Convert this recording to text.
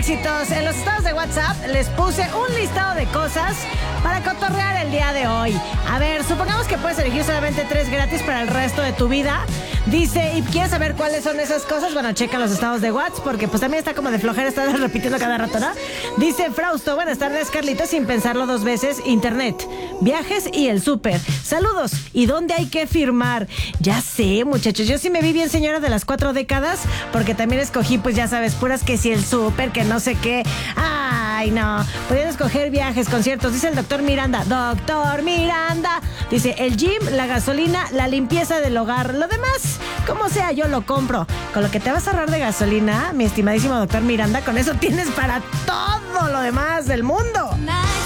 éxitos. En los estados de WhatsApp les puse un listado de cosas para cotorrear el día de hoy. A ver, supongamos que puedes elegir solamente 3 gratis para el resto de tu vida. Dice, ¿y quieres saber cuáles son esas cosas? Bueno, checa los estados de WhatsApp, porque pues también está como de flojera estar repitiendo cada rato, ¿no? Dice Frausto, buenas tardes, Carlita, sin pensarlo 2 veces, internet, viajes y el súper. Saludos, ¿y dónde hay que firmar? Ya sé, muchachos, yo sí me vi bien señora de las 4 décadas, porque también escogí, pues ya sabes, puras que si el súper, que no sé qué. Ay, no, podían escoger viajes, conciertos, dice el doctor Miranda. Doctor Miranda, dice el gym, la gasolina, la limpieza del hogar, lo demás, como sea, yo lo compro. Con lo que te vas a ahorrar de gasolina, mi estimadísimo doctor Miranda, con eso tienes para todo lo demás del mundo.